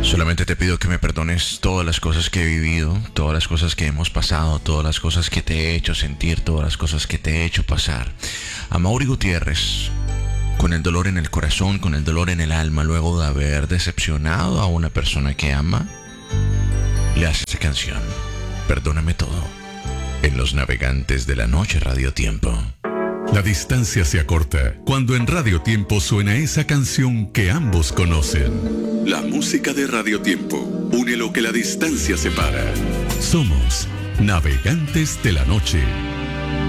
Solamente te pido que me perdones todas las cosas que he vivido, todas las cosas que hemos pasado, todas las cosas que te he hecho sentir, todas las cosas que te he hecho pasar. A Mauri Gutiérrez, con el dolor en el corazón, con el dolor en el alma, luego de haber decepcionado a una persona que ama, le hace esa canción, Perdóname todo, en Los Navegantes de la Noche Radio Tiempo. La distancia se acorta cuando en Radio Tiempo suena esa canción que ambos conocen. La música de Radio Tiempo une lo que la distancia separa. Somos Navegantes de la Noche.